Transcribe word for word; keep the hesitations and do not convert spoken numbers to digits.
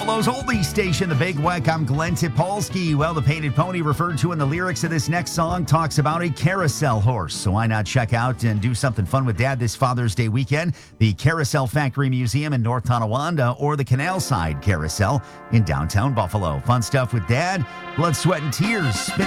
Buffalo's oldies station, The Big Weck. I'm Glenn Tipolsky. Well, the painted pony referred to in the lyrics of this next song talks about a carousel horse. So why not check out and do something fun with Dad this Father's Day weekend? The Carousel Factory Museum in North Tonawanda or the Canal Side Carousel in downtown Buffalo. Fun stuff with Dad, blood, sweat, and tears. Spin